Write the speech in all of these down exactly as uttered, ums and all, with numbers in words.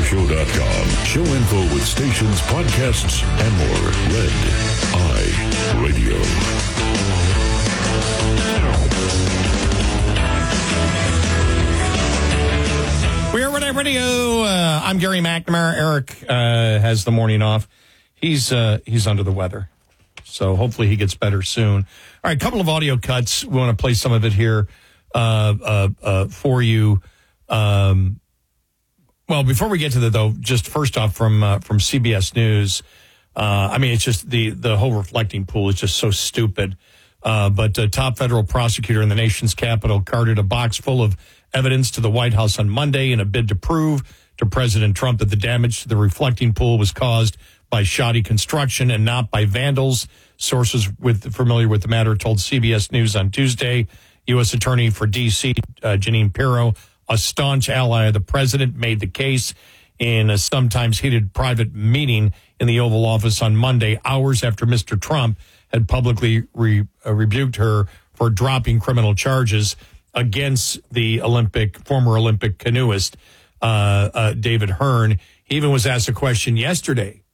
show dot com. Show info with stations, podcasts, and more. Red Eye Radio. We are Red Eye Radio. Uh, I'm Gary McNamara. Eric uh, has the morning off. He's uh, he's under the weather, so hopefully he gets better soon. All right, a couple of audio cuts. We want to play some of it here uh, uh, uh, for you. Um, well, before we get to that, though, just first off from uh, from C B S News, uh, I mean, it's just the the whole reflecting pool is just so stupid. Uh, but a top federal prosecutor in the nation's capital carted a box full of evidence to the White House on Monday in a bid to prove to President Trump that the damage to the reflecting pool was caused by shoddy construction and not by vandals. Sources with familiar with the matter told C B S News on Tuesday. U S Attorney for D C, uh, Jeanine Pirro, a staunch ally of the president, made the case in a sometimes heated private meeting in the Oval Office on Monday, hours after Mister Trump had publicly re, uh, rebuked her for dropping criminal charges against the Olympic, former Olympic canoeist, uh, uh, David Hearn. He even was asked a question yesterday.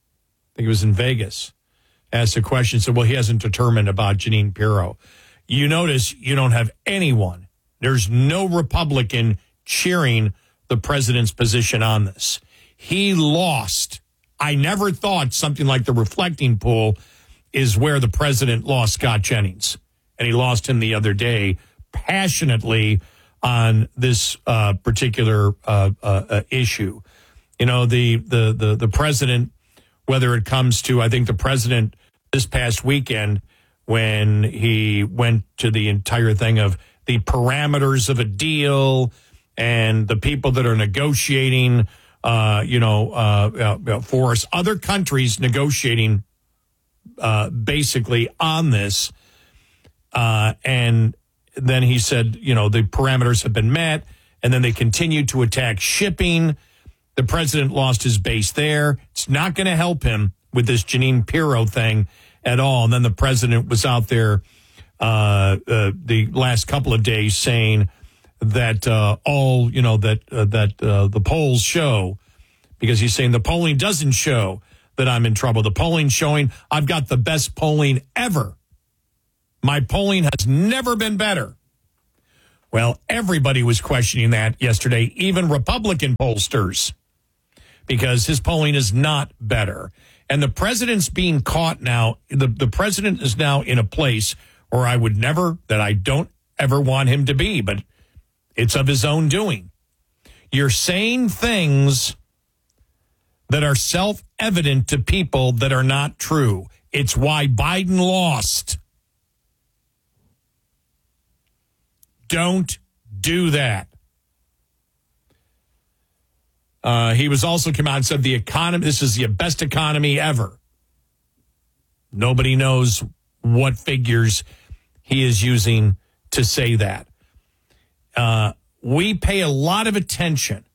I think it was in Vegas. Asked a question, said, well, he hasn't determined about Jeanine Pirro. You notice you don't have anyone. There's no Republican cheering the president's position on this. He lost. I never thought something like the reflecting pool is where the president lost Scott Jennings. And he lost him the other day passionately on this uh, particular uh, uh, issue. You know, the, the, the, the president, whether it comes to, I think the president this past weekend, when he went to the entire thing of the parameters of a deal and the people that are negotiating, uh, you know, uh, uh, for us, other countries negotiating uh, basically on this. Uh, and then he said, you know, the parameters have been met, and then they continued to attack shipping. The president lost his base there. It's not going to help him with this Jeanine Pirro thing at all. And then the president was out there uh, uh, the last couple of days saying that uh, all, you know, that uh, that uh, the polls show, because he's saying the polling doesn't show that I'm in trouble. The polling showing I've got the best polling ever. My polling has never been better. Well, everybody was questioning that yesterday, even Republican pollsters, because his polling is not better. And the president's being caught now. The, the president is now in a place where I would never, that I don't ever want him to be, but it's of his own doing. You're saying things that are self-evident to people that are not true. It's why Biden lost. Don't do that. Uh, he was also come out and said the economy, this is the best economy ever. Nobody knows what figures he is using to say that. Uh, we pay a lot of attention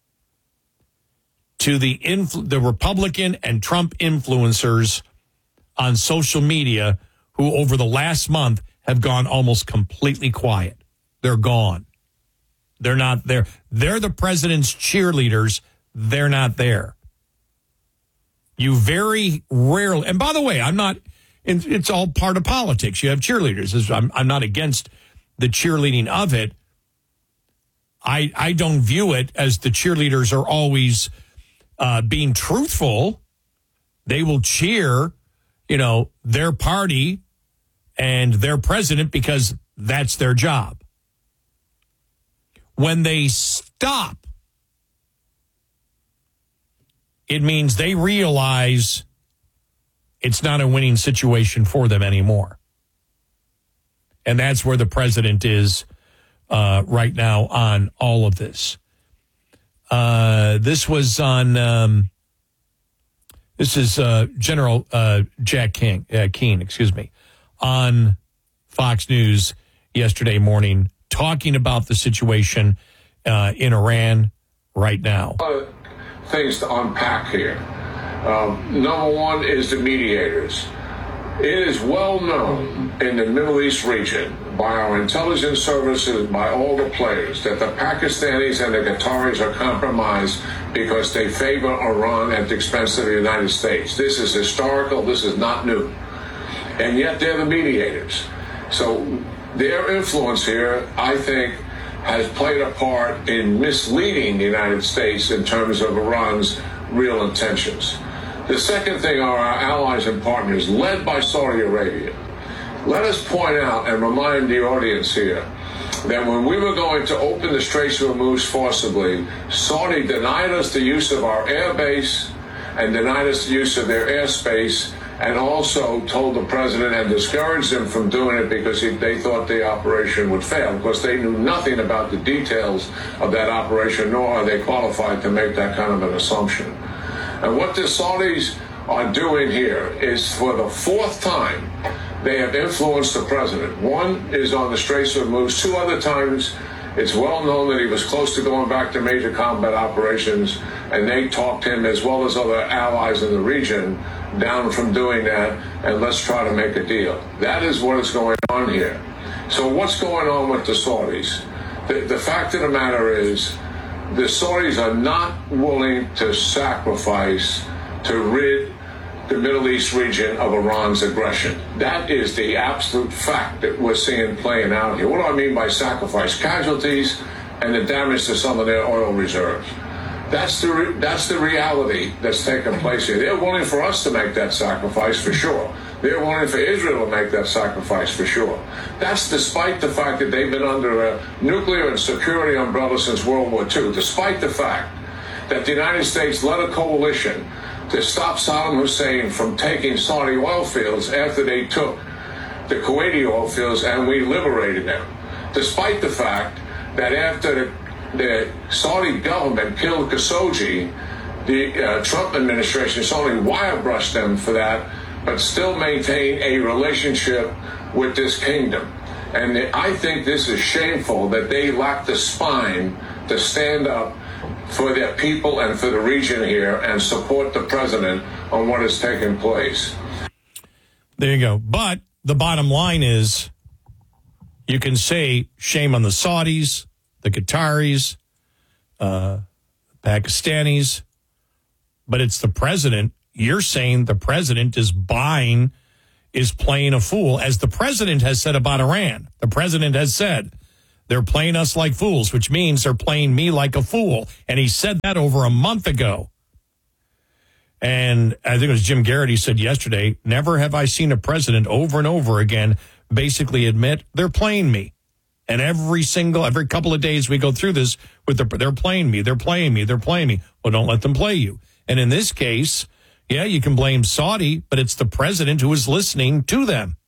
to the influ- the Republican and Trump influencers on social media who over the last month have gone almost completely quiet. They're gone. They're not there. They're the president's cheerleaders. They're not there. You very rarely, and by the way, I'm not, it's all part of politics. You have cheerleaders. I'm, I'm not against the cheerleading of it. I, I don't view it as the cheerleaders are always uh, being truthful. They will cheer, you know, their party and their president because that's their job. When they stop, it means they realize it's not a winning situation for them anymore. And that's where the president is uh, right now on all of this. Uh, this was on, um, this is uh, General uh, Jack King, uh, Keane, excuse me, on Fox News yesterday morning, talking about the situation uh, in Iran right now. Uh, things to unpack here. Um, number one is the mediators. It is well known in the Middle East region by our intelligence services, by all the players, that the Pakistanis and the Qataris are compromised because they favor Iran at the expense of the United States. This is historical. This is not new. And yet they're the mediators. So their influence here, I think, has played a part in misleading the United States in terms of Iran's real intentions. The second thing are our allies and partners, led by Saudi Arabia. Let us point out and remind the audience here that when we were going to open the Straits of Hormuz forcibly, Saudi denied us the use of our air base and denied us the use of their airspace, and also told the president and discouraged him from doing it because he, they thought the operation would fail. Of course, they knew nothing about the details of that operation, nor are they qualified to make that kind of an assumption. And what the Saudis are doing here is, for the fourth time, they have influenced the president. One is on the Straits of Hormuz. Two other times, it's well known that he was close to going back to major combat operations, and they talked him, as well as other allies in the region, down from doing that, and let's try to make a deal. That is what is going on here. So what's going on with the Saudis? The, the fact of the matter is, the Saudis are not willing to sacrifice to rid the Middle East region of Iran's aggression. That is the absolute fact that we're seeing playing out here. What do I mean by sacrifice? Casualties and the damage to some of their oil reserves. That's the re- that's the reality that's taking place here. They're willing for us to make that sacrifice, for sure. They're willing for Israel to make that sacrifice, for sure. That's despite the fact that they've been under a nuclear and security umbrella since World War Two, despite the fact that the United States led a coalition to stop Saddam Hussein from taking Saudi oil fields after they took the Kuwaiti oil fields, and we liberated them. Despite the fact that after the, the Saudi government killed Khashoggi, the uh, Trump administration only wire brushed them for that, but still maintain a relationship with this kingdom. And I think this is shameful that they lack the spine to stand up for their people and for the region here and support the president on what is taking place. There you go. But the bottom line is, you can say shame on the Saudis, the Qataris, uh, Pakistanis, but it's the president. You're saying the president is buying, is playing a fool, as the president has said about Iran. The president has said, they're playing us like fools, which means they're playing me like a fool. And he said that over a month ago. And I think it was Jim Garrett, he said yesterday, never have I seen a president over and over again basically admit they're playing me. And every single, every couple of days we go through this with the, they're playing me, they're playing me, they're playing me. Well, don't let them play you. And in this case, yeah, you can blame Saudi, but it's the president who is listening to them.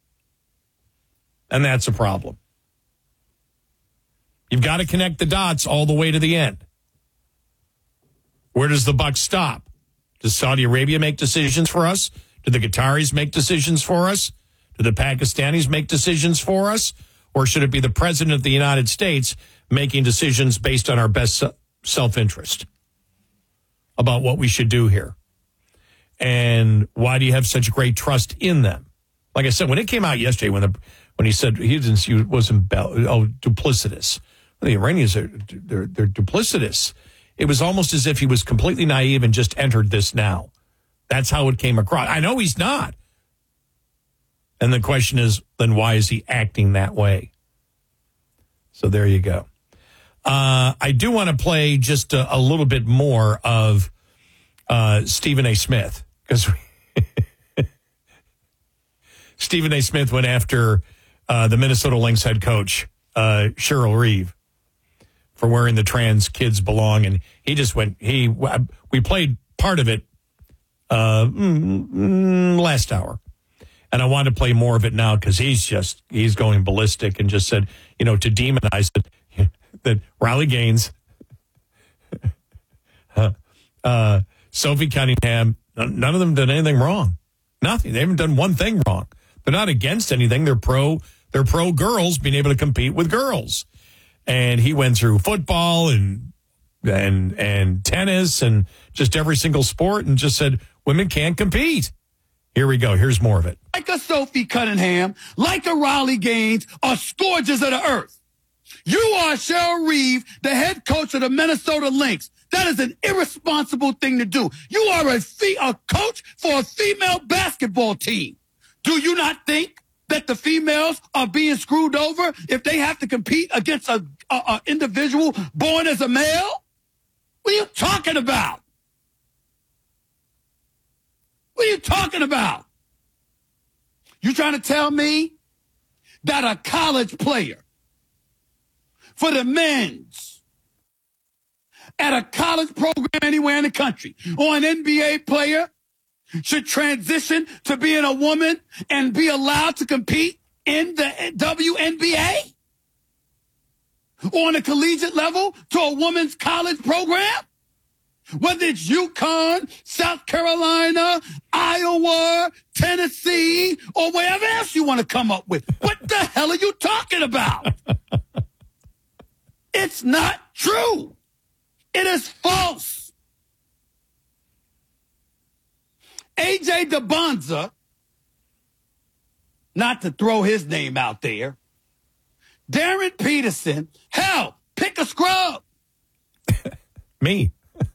And that's a problem. You've got to connect the dots all the way to the end. Where does the buck stop? Does Saudi Arabia make decisions for us? Do the Qataris make decisions for us? Do the Pakistanis make decisions for us? Or should it be the president of the United States making decisions based on our best self-interest about what we should do here? And why do you have such great trust in them? Like I said, when it came out yesterday, when the when he said he didn't, he wasn't oh duplicitous. The Iranians are they're, they're duplicitous. It was almost as if he was completely naive and just entered this now. That's how it came across. I know he's not. And the question is, then why is he acting that way? So there you go. Uh, I do want to play just a, a little bit more of uh, Stephen A. Smith, because Stephen A. Smith went after uh, the Minnesota Lynx head coach, uh, Cheryl Reeve, for wearing the trans kids belong. And he just went, he, we played part of it uh, mm, last hour. And I want to play more of it now because he's just, he's going ballistic and just said, you know, to demonize it, that Riley Gaines, uh, uh, Sophie Cunningham, none of them did anything wrong. Nothing. They haven't done one thing wrong. They're not against anything. They're pro, they're pro girls being able to compete with girls. And he went through football and, and, and tennis and just every single sport and just said, women can't compete. Here we go. Here's more of it. Like a Sophie Cunningham, like a Riley Gaines, are scourges of the earth. You are Cheryl Reeve, the head coach of the Minnesota Lynx. That is an irresponsible thing to do. You are a, fe- a coach for a female basketball team. Do you not think that the females are being screwed over if they have to compete against a, a, a individual born as a male? What are you talking about? What are you talking about? You trying to tell me that a college player for the men's at a college program anywhere in the country or an N B A player should transition to being a woman and be allowed to compete in the W N B A? Or on a collegiate level to a women's college program? Whether it's UConn, South Carolina, Iowa, Tennessee, or wherever else you want to come up with. What the hell are you talking about? It's not true. It is false. A J DeBonza, not to throw his name out there, Darren Peterson, hell, pick a scrub. Me.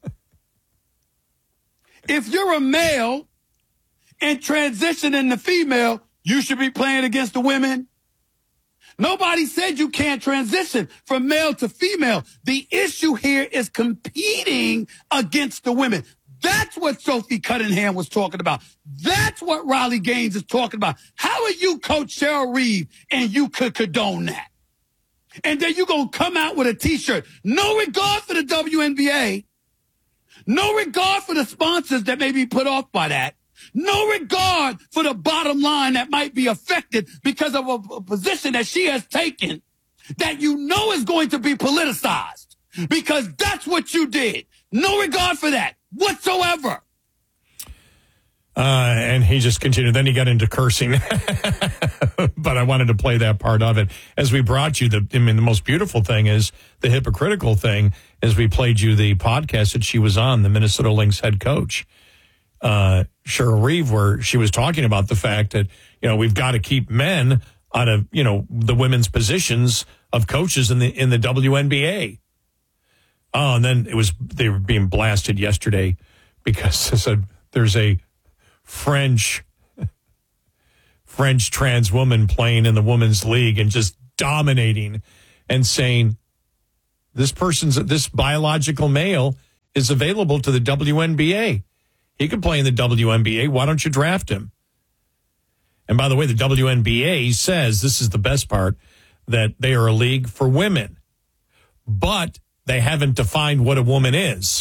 If you're a male and transitioning to female, you should be playing against the women. Nobody said you can't transition from male to female. The issue here is competing against the women. That's what Sophie Cunningham was talking about. That's what Riley Gaines is talking about. How are you, Coach Cheryl Reeve, and you could condone that? And then you're going to come out with a T-shirt. No regard for the W N B A. No regard for the sponsors that may be put off by that. No regard for the bottom line that might be affected because of a, a position that she has taken that you know is going to be politicized because that's what you did. No regard for that whatsoever. Uh, and he just continued. Then he got into cursing. But I wanted to play that part of it. As we brought you, the I mean, the most beautiful thing is the hypocritical thing is we played you the podcast that she was on, the Minnesota Lynx head coach, uh, Cheryl Reeve, where she was talking about the fact that, you know, we've got to keep men out of, you know, the women's positions of coaches in the in the W N B A. Oh, and then it was they were being blasted yesterday because they said there's a French French trans woman playing in the women's league and just dominating and saying this person's this biological male is available to the W N B A. He could play in the W N B A. Why don't you draft him? And by the way, the W N B A says, this is the best part, that they are a league for women, but they haven't defined what a woman is.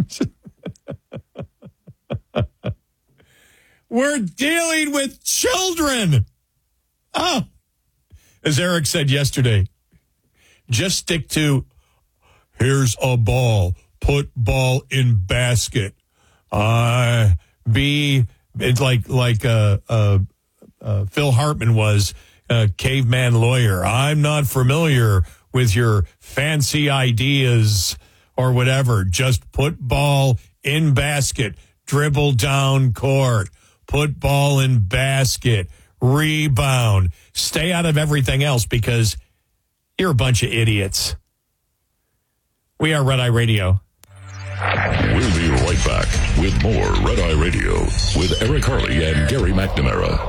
We're dealing with children. Oh, as Eric said yesterday, just stick to, here's a ball, put ball in basket. Uh, be, it's like, like, uh, uh, uh, Phil Hartman was a caveman lawyer. I'm not familiar with your fancy ideas or whatever. Just put ball in basket, dribble down court, put ball in basket, rebound, stay out of everything else because you're a bunch of idiots. We are Red Eye Radio. We'll be right back with more Red Eye Radio with Eric Harley and Gary McNamara.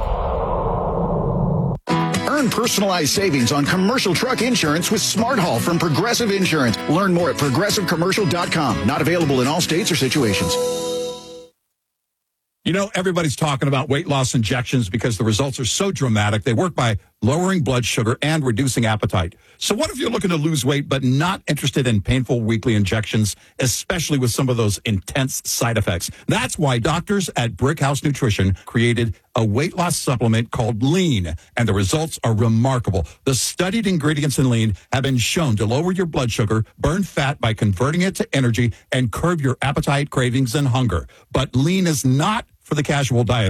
Earn personalized savings on commercial truck insurance with Smart Haul from Progressive Insurance. Learn more at progressive commercial dot com. Not available in all states or situations. You know, everybody's talking about weight loss injections because the results are so dramatic. They work by lowering blood sugar and reducing appetite. So what if you're looking to lose weight but not interested in painful weekly injections, especially with some of those intense side effects? That's why doctors at Brickhouse Nutrition created a weight loss supplement called Lean, and the results are remarkable. The studied ingredients in Lean have been shown to lower your blood sugar, burn fat by converting it to energy, and curb your appetite, cravings, and hunger. But Lean is not for the casual dieter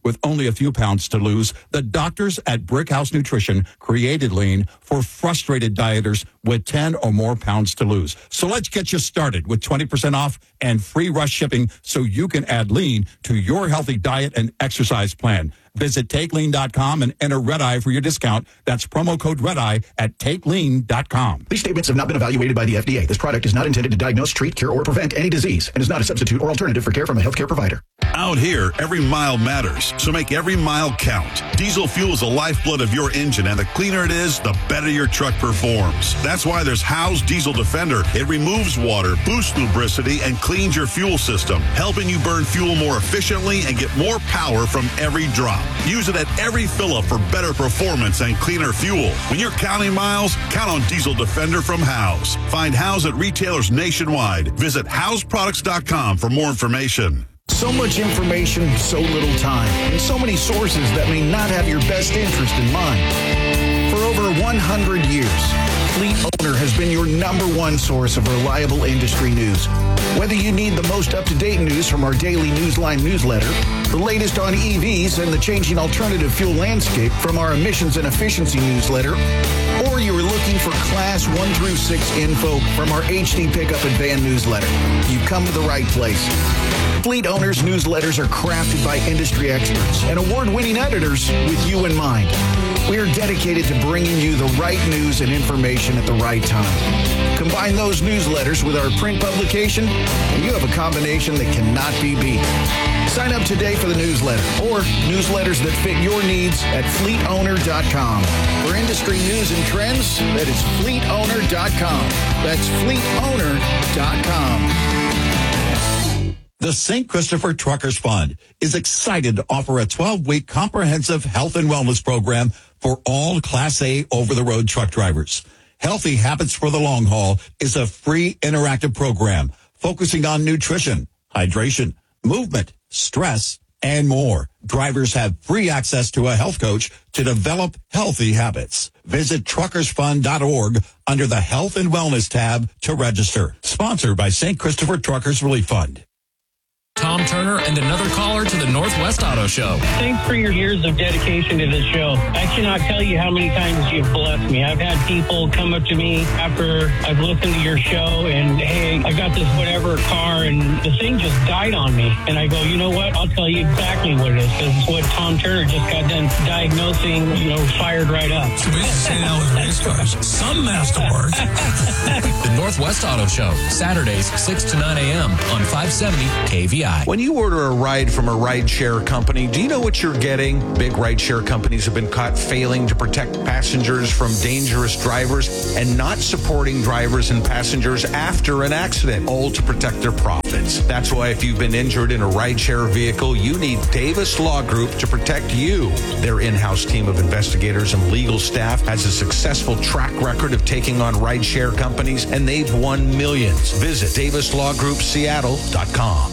with only a few pounds to lose, the doctors at Brickhouse Nutrition created Lean for frustrated dieters with ten or more pounds to lose. So let's get you started with twenty percent off and free rush shipping so you can add Lean to your healthy diet and exercise plan. Visit take lean dot com and enter Red Eye for your discount. That's promo code Red Eye at take lean dot com. These statements have not been evaluated by the F D A. This product is not intended to diagnose, treat, cure, or prevent any disease and is not a substitute or alternative for care from a healthcare provider. Out here, every mile matters, so make every mile count. Diesel fuel is the lifeblood of your engine, and the cleaner it is, the better your truck performs. That's why there's Howe's Diesel Defender. It removes water, boosts lubricity, and cleans your fuel system, helping you burn fuel more efficiently and get more power from every drop. Use it at every fill-up for better performance and cleaner fuel. When you're counting miles, count on Diesel Defender from Howe's. Find Howe's at retailers nationwide. Visit Howes Products dot com for more information. So much information, so little time, and so many sources that may not have your best interest in mind. For over one hundred years, Fleet Owner has been your number one source of reliable industry news. Whether you need the most up-to-date news from our daily Newsline newsletter, the latest on E Vs and the changing alternative fuel landscape from our emissions and efficiency newsletter, or you are looking for Class one through six info from our H D Pickup and Van newsletter, you've come to the right place. Fleet Owners newsletters are crafted by industry experts and award-winning editors with you in mind. We are dedicated to bringing you the right news and information at the right time. Combine those newsletters with our print publication, and you have a combination that cannot be beat. Sign up today for the newsletter or newsletters that fit your needs at fleet owner dot com. For industry news and trends, that is fleet owner dot com. That's fleet owner dot com. The Saint Christopher Truckers Fund is excited to offer a twelve-week comprehensive health and wellness program for all Class A over-the-road truck drivers. Healthy Habits for the Long Haul is a free interactive program focusing on nutrition, hydration, movement, stress, and more. Drivers have free access to a health coach to develop healthy habits. Visit truckers fund dot org under the Health and Wellness tab to register. Sponsored by Saint Christopher Truckers Relief Fund. Tom Turner and another caller to the Northwest Auto Show. Thanks for your years of dedication to this show. I cannot tell you how many times you've blessed me. I've had people come up to me after I've listened to your show and, hey, I got this whatever car and the thing just died on me. And I go, you know what? I'll tell you exactly what it is, because it's what Tom Turner just got done diagnosing, you know, fired right up. So we used to say that with race cars. Some masterwork. The Northwest Auto Show, Saturdays, six to nine a.m. on five seventy K V I. When you order a ride from a rideshare company, do you know what you're getting? Big rideshare companies have been caught failing to protect passengers from dangerous drivers and not supporting drivers and passengers after an accident, all to protect their profits. That's why if you've been injured in a rideshare vehicle, you need Davis Law Group to protect you. Their in-house team of investigators and legal staff has a successful track record of taking on rideshare companies, and they've won millions. Visit davis law group seattle dot com.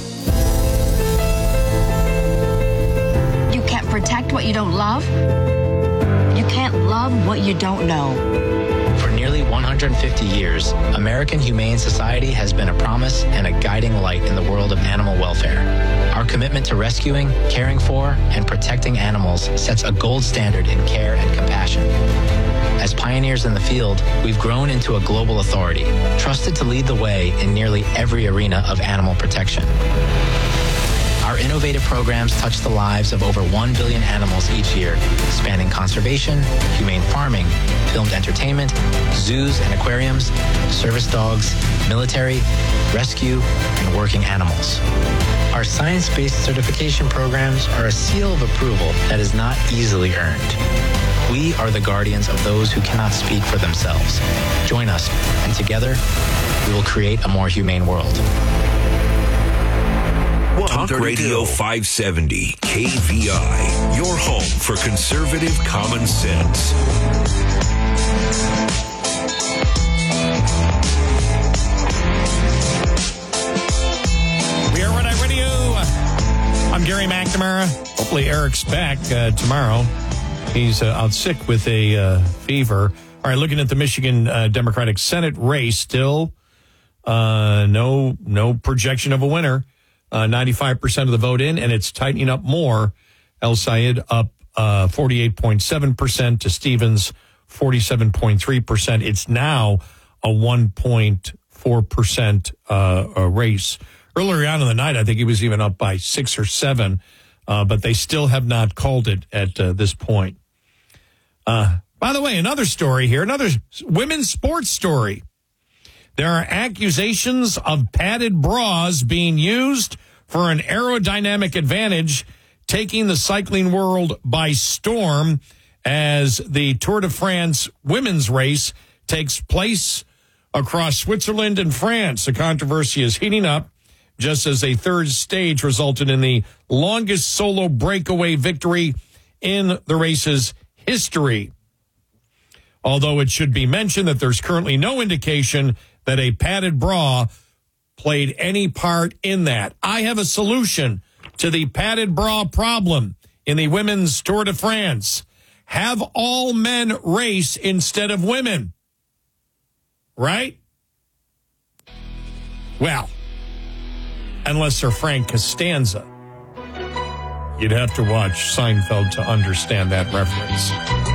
You can't protect what you don't love. You can't love what you don't know. For nearly one hundred fifty years, American Humane Society has been a promise and a guiding light in the world of animal welfare. Our commitment to rescuing, caring for, and protecting animals sets a gold standard in care and compassion. As pioneers in the field, we've grown into a global authority, trusted to lead the way in nearly every arena of animal protection. Our innovative programs touch the lives of over one billion animals each year, spanning conservation, humane farming, filmed entertainment, zoos and aquariums, service dogs, military, rescue, and working animals. Our science-based certification programs are a seal of approval that is not easily earned. We are the guardians of those who cannot speak for themselves. Join us, and together, we will create a more humane world. Talk Radio five seventy K V I, your home for conservative common sense. We are Red Eye Radio. I'm Gary McNamara. Hopefully Eric's back uh, tomorrow. He's uh, out sick with a uh, fever. All right, looking at the Michigan uh, Democratic Senate race, still uh, no no projection of a winner. Uh, ninety-five percent of the vote in, and it's tightening up more El Sayed up uh, forty-eight point seven percent to Stevens forty-seven point three percent. It's now a one point four percent uh, uh, race. Earlier on in the night, I think he was even up by six or seven, uh, but they still have not called it at uh, this point. Uh, by the way, another story here, another women's sports story. There are accusations of padded bras being used for an aerodynamic advantage, taking the cycling world by storm as the Tour de France women's race takes place across Switzerland and France. The controversy is heating up just as a third stage resulted in the longest solo breakaway victory in the race's history. Although it should be mentioned that there's currently no indication that a padded bra played any part in that. I have a solution to the padded bra problem in the women's Tour de France. Have all men race instead of women. Right? Well, unless they're Frank Costanza. You'd have to watch Seinfeld to understand that reference.